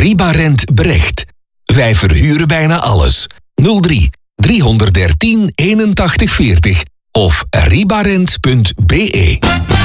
Ribarent Brecht. Wij verhuren bijna alles. 03 313 81 40 of ribarent.be.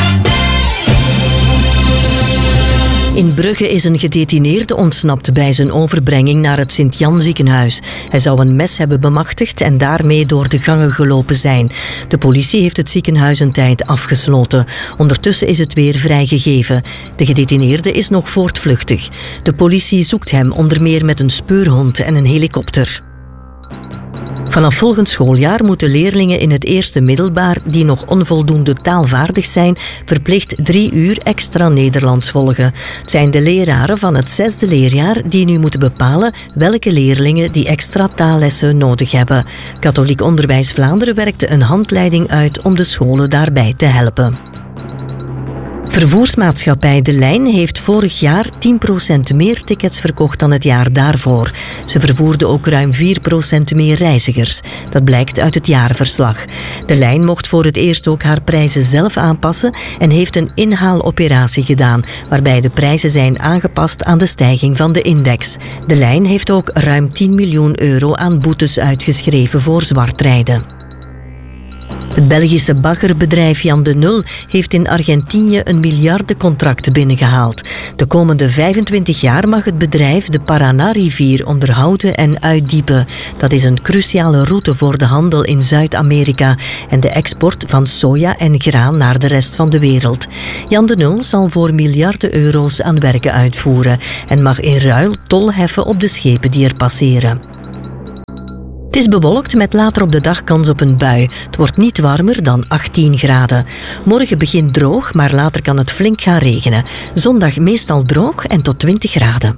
In Brugge is een gedetineerde ontsnapt bij zijn overbrenging naar het Sint-Jan ziekenhuis. Hij zou een mes hebben bemachtigd en daarmee door de gangen gelopen zijn. De politie heeft het ziekenhuis een tijd afgesloten. Ondertussen is het weer vrijgegeven. De gedetineerde is nog voortvluchtig. De politie zoekt hem onder meer met een speurhond en een helikopter. Vanaf volgend schooljaar moeten leerlingen in het eerste middelbaar die nog onvoldoende taalvaardig zijn, verplicht 3 uur extra Nederlands volgen. Het zijn de leraren van het 6e leerjaar die nu moeten bepalen welke leerlingen die extra taallessen nodig hebben. Katholiek Onderwijs Vlaanderen werkte een handleiding uit om de scholen daarbij te helpen. Vervoersmaatschappij De Lijn heeft vorig jaar 10% meer tickets verkocht dan het jaar daarvoor. Ze vervoerde ook ruim 4% meer reizigers. Dat blijkt uit het jaarverslag. De Lijn mocht voor het eerst ook haar prijzen zelf aanpassen en heeft een inhaaloperatie gedaan, waarbij de prijzen zijn aangepast aan de stijging van de index. De Lijn heeft ook ruim 10 miljoen euro aan boetes uitgeschreven voor zwartrijden. Het Belgische baggerbedrijf Jan de Nul heeft in Argentinië een miljardencontract binnengehaald. De komende 25 jaar mag het bedrijf de Paraná-rivier onderhouden en uitdiepen. Dat is een cruciale route voor de handel in Zuid-Amerika en de export van soja en graan naar de rest van de wereld. Jan de Nul zal voor miljarden euro's aan werken uitvoeren en mag in ruil tol heffen op de schepen die er passeren. Het is bewolkt met later op de dag kans op een bui. Het wordt niet warmer dan 18 graden. Morgen begint droog, maar later kan het flink gaan regenen. Zondag meestal droog en tot 20 graden.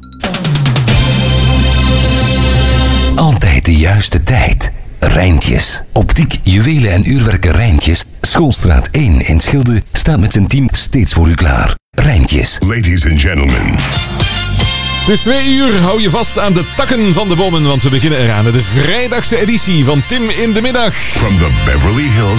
Altijd de juiste tijd. Rijntjes. Optiek, juwelen en uurwerken Rijntjes. Schoolstraat 1 in Schilde staat met zijn team steeds voor u klaar. Rijntjes. Ladies and gentlemen. Het is 2 uur, hou je vast aan de takken van de bomen, want we beginnen eraan. De vrijdagse editie van Tim in de Middag. From the Beverly Hills